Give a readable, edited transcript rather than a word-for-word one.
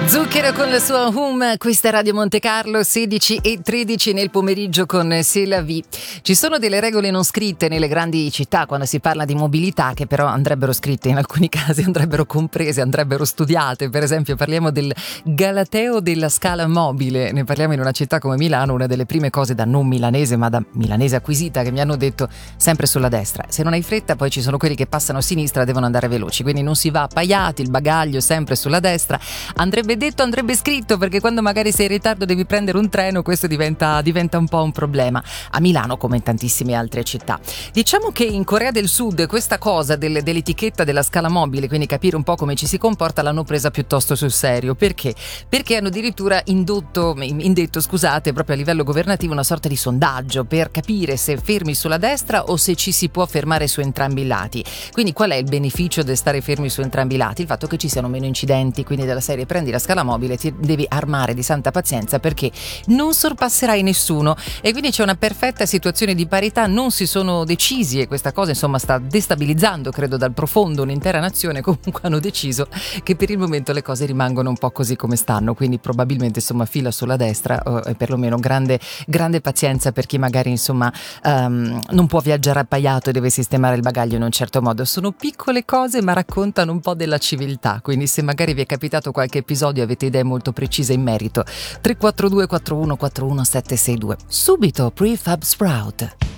Zucchero con la sua questa è Radio Monte Carlo, 16:13 nel pomeriggio con C'est la vie. Ci sono delle regole non scritte nelle grandi città quando si parla di mobilità, che però andrebbero scritte in alcuni casi, andrebbero comprese, andrebbero studiate. Per esempio parliamo del Galateo della scala mobile, ne parliamo in una città come Milano. Una delle prime cose da non milanese ma da milanese acquisita che mi hanno detto: sempre sulla destra, se non hai fretta poi ci sono quelli che passano a sinistra, devono andare veloci, quindi non si va appaiati, il bagaglio sempre sulla destra. Andrebbe detto, andrebbe scritto, perché quando magari sei in ritardo devi prendere un treno, questo diventa un po' un problema a Milano come in tantissime altre città. Diciamo che in Corea del Sud questa cosa dell'etichetta della scala mobile, quindi capire un po' come ci si comporta, l'hanno presa piuttosto sul serio. Perché? Perché hanno addirittura indetto proprio a livello governativo una sorta di sondaggio per capire se fermi sulla destra o se ci si può fermare su entrambi i lati. Quindi qual è il beneficio del stare fermi su entrambi i lati? Il fatto che ci siano meno incidenti, quindi della serie prendi la scala mobile, ti devi armare di santa pazienza perché non sorpasserai nessuno, e quindi c'è una perfetta situazione di parità. Non si sono decisi, e questa cosa insomma sta destabilizzando credo dal profondo un'intera nazione. Comunque hanno deciso che per il momento le cose rimangono un po' così come stanno, quindi probabilmente insomma fila sulla destra, e perlomeno grande pazienza per chi magari insomma non può viaggiare appaiato e deve sistemare il bagaglio in un certo modo. Sono piccole cose ma raccontano un po' della civiltà, quindi se magari vi è capitato qualche episodio, avete idee molto precise in merito, 342 41 41 762. Subito Prefab Sprout.